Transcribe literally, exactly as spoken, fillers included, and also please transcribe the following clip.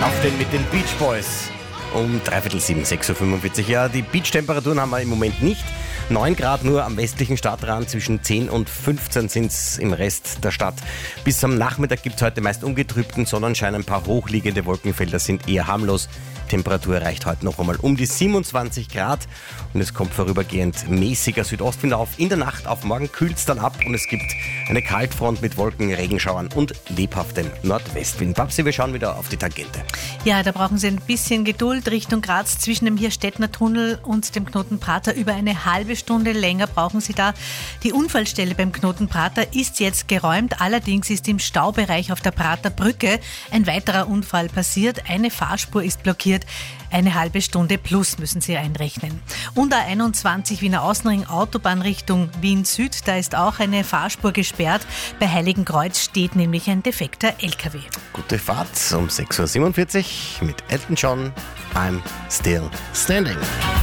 auf den mit den Beach Boys. Um dreiviertel sieben, sechs Uhr fünfundvierzig. Ja, die Beach-Temperaturen haben wir im Moment nicht. neun Grad nur am westlichen Stadtrand, zwischen zehn und fünfzehn sind es im Rest der Stadt. Bis am Nachmittag gibt es heute meist ungetrübten Sonnenschein, ein paar hochliegende Wolkenfelder sind eher harmlos. Temperatur erreicht heute noch einmal um die siebenundzwanzig Grad und es kommt vorübergehend mäßiger Südostwind auf. In der Nacht auf morgen kühlt es dann ab und es gibt eine Kaltfront mit Wolken, Regenschauern und lebhaftem Nordwestwind. Babsi, wir schauen wieder auf die Tangente. Ja, da brauchen Sie ein bisschen Geduld. Richtung Graz zwischen dem Hirstettner Tunnel und dem Knoten Prater über eine halbe Stunde länger brauchen Sie da. Die Unfallstelle beim Knoten Prater ist jetzt geräumt. Allerdings ist im Staubereich auf der Prater Brücke ein weiterer Unfall passiert. Eine Fahrspur ist blockiert. Eine halbe Stunde plus müssen Sie einrechnen. Und A einundzwanzig Wiener Außenring Autobahn Richtung Wien Süd, da ist auch eine Fahrspur gesperrt. Bei Heiligenkreuz steht nämlich ein defekter L K W. Gute Fahrt um sechs Uhr siebenundvierzig mit Elton John, I'm Still Standing.